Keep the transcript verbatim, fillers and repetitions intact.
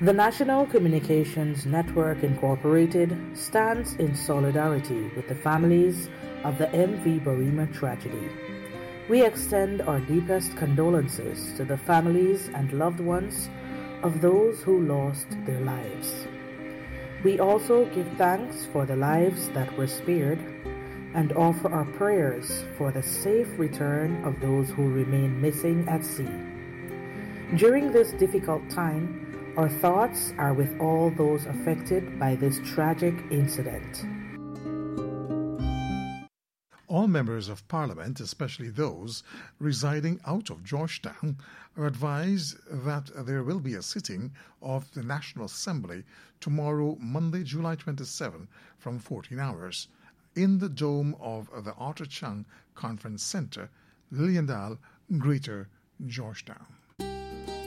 The National Communications Network Incorporated stands in solidarity with the families of the M V Barima tragedy. We extend our deepest condolences to the families and loved ones of those who lost their lives. We also give thanks for the lives that were spared and offer our prayers for the safe return of those who remain missing at sea. During this difficult time, our thoughts are with all those affected by this tragic incident. All members of Parliament, especially those residing out of Georgetown, are advised that there will be a sitting of the National Assembly tomorrow, Monday, July twenty-seventh, from fourteen hours, in the dome of the Arthur Chang Conference Centre, Liliendal, Greater Georgetown.